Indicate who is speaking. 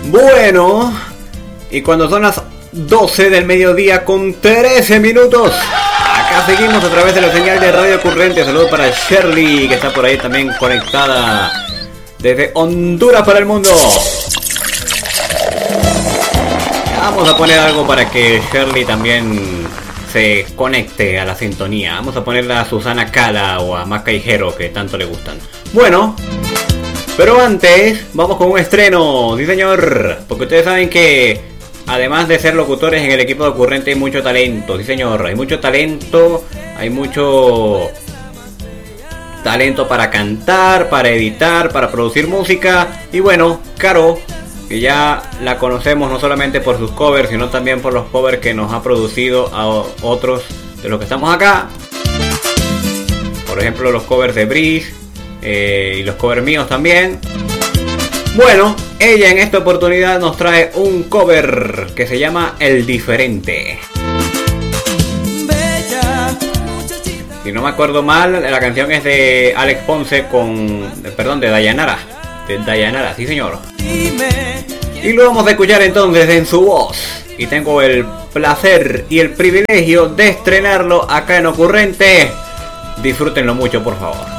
Speaker 1: Bueno, y cuando son las 12 del mediodía con 13 minutos, acá seguimos a través de la señal de Radio Currente. Saludos para Shirley, que está por ahí también conectada desde Honduras para el mundo. Vamos a poner algo para que Shirley también se conecte a la sintonía. Vamos a ponerla a Susana Cala o a Macaijero, que tanto le gustan. Bueno, pero antes vamos con un estreno, sí señor, porque ustedes saben que además de ser locutores en el equipo de Ocurrente hay mucho talento, sí señor, hay mucho talento para cantar, para editar, para producir música. Y bueno, Caro, que ya la conocemos no solamente por sus covers, sino también por los covers que nos ha producido a otros de los que estamos acá. Por ejemplo, los covers de Breeze y los covers míos también. Bueno, ella en esta oportunidad nos trae un cover que se llama El Diferente. Si no me acuerdo mal, la canción es de Alex Ponce de Dayanara. De Dayanara, sí señor. Y lo vamos a escuchar entonces en su voz. Y tengo el placer y el privilegio de estrenarlo acá en Ocurrente. Disfrútenlo mucho, por favor.